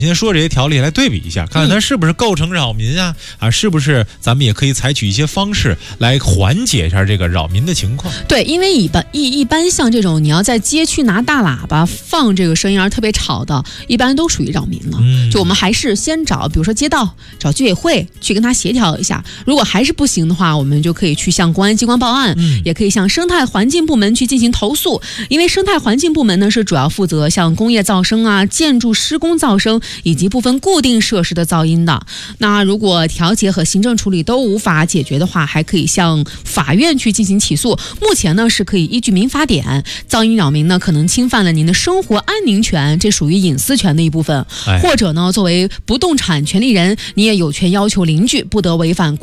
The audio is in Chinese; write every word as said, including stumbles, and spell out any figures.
今天说这些条例来对比一下，看看它是不是构成扰民啊、嗯、啊，是不是咱们也可以采取一些方式来缓解一下这个扰民的情况。 对，因为一般一一般像这种你要在街区拿大喇叭放这个声音而特别吵的，一般都属于扰民了。嗯、就我们还是先找，比如说街道找居委会去跟他协调一下，如果还是不行的话，我们就可以去向公安机关报案，嗯、也可以向生态环境部门去进行投诉。因为生态环境部门呢是主要负责像工业噪声啊、建筑施工噪声以及部分固定设施的噪音的。那如果调解和行政处理都无法解决的话，还可以向法院去进行起诉。目前呢是可以依据民法典，噪音扰民呢可能侵犯了您的生活安宁权，这属于隐私权的一部分。哎、或者呢作为不动产权利人，你也有权要求邻居不得违反